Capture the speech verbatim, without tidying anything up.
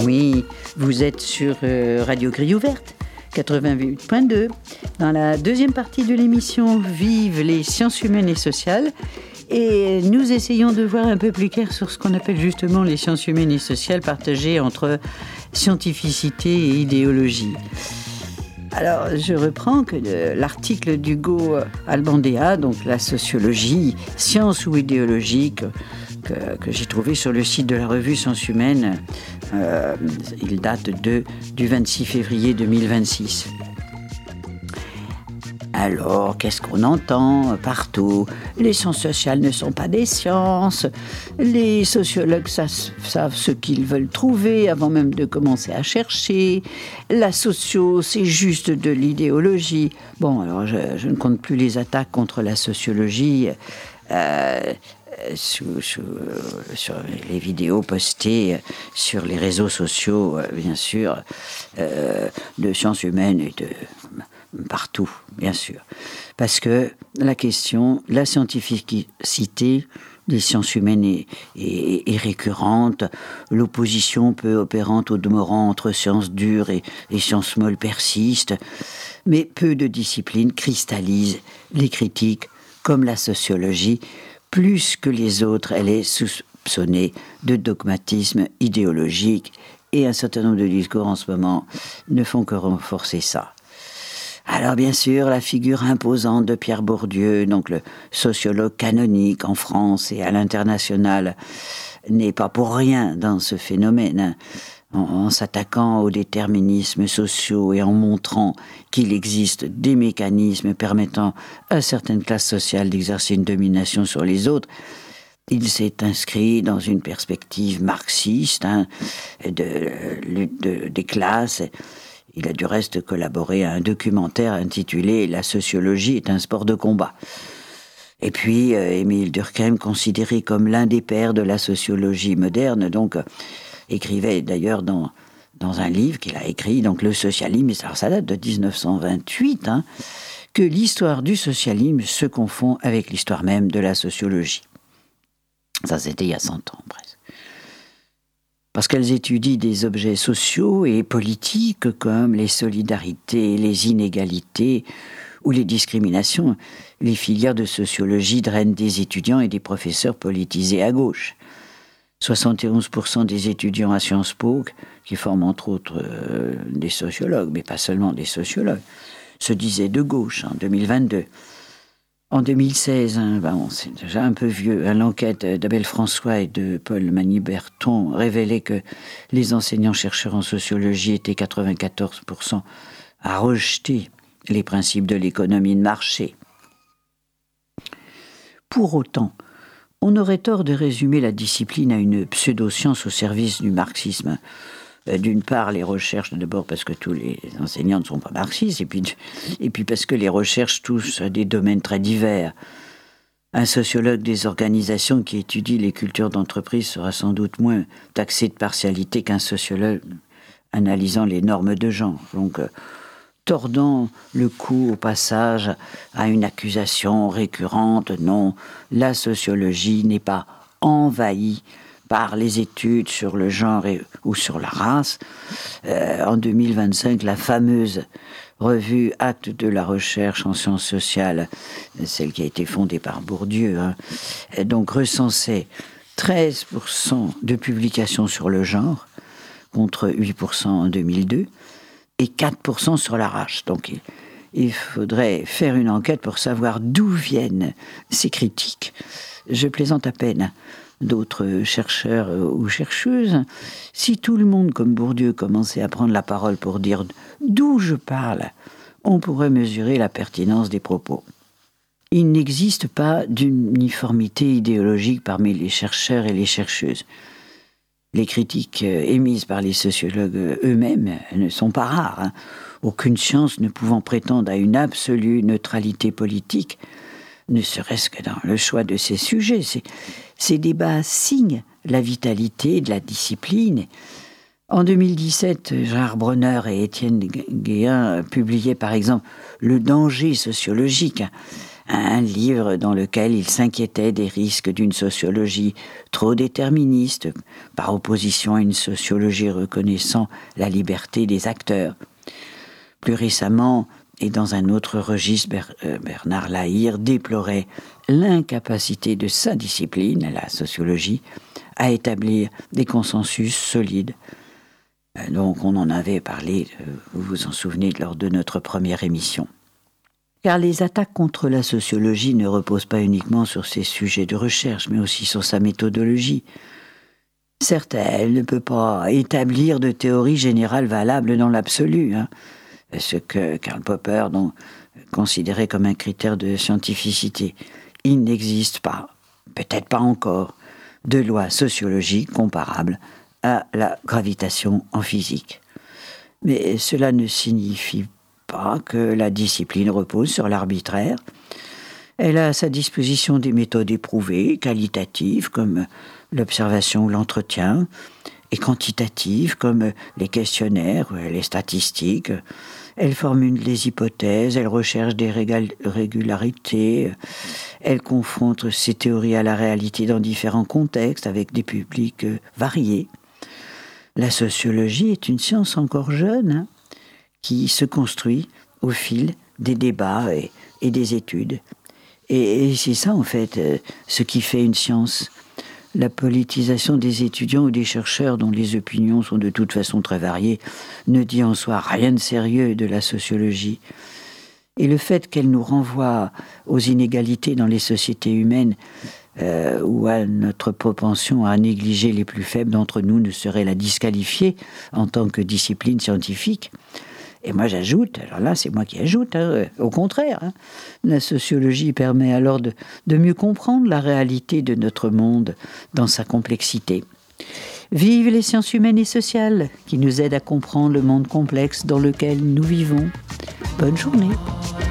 Oui, vous êtes sur euh, Radio Grille Ouverte, quatre-vingt-huit point deux. Dans la deuxième partie de l'émission, Vive les sciences humaines et sociales. Et nous essayons de voir un peu plus clair sur ce qu'on appelle justement les sciences humaines et sociales partagées entre scientificité et idéologie. Alors, je reprends que de l'article d'Hugo Albandéa, donc la sociologie, science ou idéologique, que, que j'ai trouvé sur le site de la revue Sciences Humaines. Euh, il date de, du vingt-six février deux mille vingt-six. Alors, qu'est-ce qu'on entend partout? Les sciences sociales ne sont pas des sciences. Les sociologues savent ce qu'ils veulent trouver avant même de commencer à chercher. La socio, c'est juste de l'idéologie. Bon, alors, je, je ne compte plus les attaques contre la sociologie euh, sous, sous, sur les vidéos postées sur les réseaux sociaux, bien sûr, euh, de sciences humaines et de... partout, bien sûr. Parce que la question, la scientificité des sciences humaines est, est, est récurrente. L'opposition peu opérante au demeurant entre sciences dures et, et sciences molles persiste. Mais peu de disciplines cristallisent les critiques, comme la sociologie. Plus que les autres, elle est soupçonnée de dogmatisme idéologique. Et un certain nombre de discours en ce moment ne font que renforcer ça. Alors bien sûr, la figure imposante de Pierre Bourdieu, donc le sociologue canonique en France et à l'international, n'est pas pour rien dans ce phénomène. En, en s'attaquant aux déterminismes sociaux et en montrant qu'il existe des mécanismes permettant à certaines classes sociales d'exercer une domination sur les autres, il s'est inscrit dans une perspective marxiste hein, de lutte de, des classes. Il a du reste collaboré à un documentaire intitulé « La sociologie est un sport de combat ». Et puis, euh, Émile Durkheim, considéré comme l'un des pères de la sociologie moderne, donc euh, écrivait d'ailleurs dans, dans un livre qu'il a écrit, donc le socialisme, alors ça date de dix-neuf cent vingt-huit, hein, que l'histoire du socialisme se confond avec l'histoire même de la sociologie. Ça, c'était il y a cent ans, presque. Parce qu'elles étudient des objets sociaux et politiques comme les solidarités, les inégalités ou les discriminations. Les filières de sociologie drainent des étudiants et des professeurs politisés à gauche. soixante et onze pour cent des étudiants à Sciences Po, qui forment entre autres euh, des sociologues, mais pas seulement des sociologues, se disaient de gauche en deux mille vingt-deux. En deux mille seize, hein, bon, c'est déjà un peu vieux, hein, l'enquête d'Abel François et de Paul Maniberton révélait que les enseignants-chercheurs en sociologie étaient quatre-vingt-quatorze pour cent à rejeter les principes de l'économie de marché. Pour autant, on aurait tort de résumer la discipline à une pseudo-science au service du marxisme. D'une part, les recherches, d'abord parce que tous les enseignants ne sont pas marxistes, et puis, et puis parce que les recherches touchent à des domaines très divers. Un sociologue des organisations qui étudie les cultures d'entreprise sera sans doute moins taxé de partialité qu'un sociologue analysant les normes de genre. Donc, euh, tordant le cou au passage à une accusation récurrente, non, la sociologie n'est pas envahie par les études sur le genre et, ou sur la race. Euh, en deux mille vingt-cinq, la fameuse revue Actes de la recherche en sciences sociales, celle qui a été fondée par Bourdieu, hein, donc recensait treize pour cent de publications sur le genre, contre huit pour cent en deux mille deux, et quatre pour cent sur la race. Donc il, il faudrait faire une enquête pour savoir d'où viennent ces critiques. Je plaisante à peine. D'autres chercheurs ou chercheuses, si tout le monde, comme Bourdieu, commençait à prendre la parole pour dire d'où je parle, on pourrait mesurer la pertinence des propos. Il n'existe pas d'uniformité idéologique parmi les chercheurs et les chercheuses. Les critiques émises par les sociologues eux-mêmes ne sont pas rares. Hein. Aucune science ne pouvant prétendre à une absolue neutralité politique, ne serait-ce que dans le choix de ses sujets. C'est, ces débats signent la vitalité de la discipline. En deux mille dix-sept, Gérard Bronner et Étienne Guéhin publiaient par exemple « Le danger sociologique », un livre dans lequel il s'inquiétait des risques d'une sociologie trop déterministe, par opposition à une sociologie reconnaissant la liberté des acteurs. Plus récemment, et dans un autre registre, Bernard Lahire déplorait l'incapacité de sa discipline, la sociologie, à établir des consensus solides. Donc on en avait parlé, vous vous en souvenez, lors de notre première émission. Car les attaques contre la sociologie ne reposent pas uniquement sur ses sujets de recherche, mais aussi sur sa méthodologie. Certes, elle ne peut pas établir de théorie générale valable dans l'absolu, hein, ce que Karl Popper donc, considérait comme un critère de scientificité. Il n'existe pas, peut-être pas encore, de loi sociologique comparable à la gravitation en physique. Mais cela ne signifie pas que la discipline repose sur l'arbitraire. Elle a à sa disposition des méthodes éprouvées, qualitatives, comme l'observation ou l'entretien, et quantitatives, comme les questionnaires, les statistiques. Elle formule des hypothèses, elle recherche des régal- régularités, elle confronte ses théories à la réalité dans différents contextes, avec des publics variés. La sociologie est une science encore jeune, hein, qui se construit au fil des débats et, et des études. Et, et c'est ça, en fait, euh, ce qui fait une science. La politisation des étudiants ou des chercheurs, dont les opinions sont de toute façon très variées, ne dit en soi rien de sérieux de la sociologie. Et le fait qu'elle nous renvoie aux inégalités dans les sociétés humaines, euh, ou à notre propension à négliger les plus faibles d'entre nous, ne saurait la disqualifier en tant que discipline scientifique. Et moi j'ajoute, alors là c'est moi qui ajoute, hein, au contraire, hein, la sociologie permet alors de, de mieux comprendre la réalité de notre monde dans sa complexité. Vive les sciences humaines et sociales qui nous aident à comprendre le monde complexe dans lequel nous vivons. Bonne journée.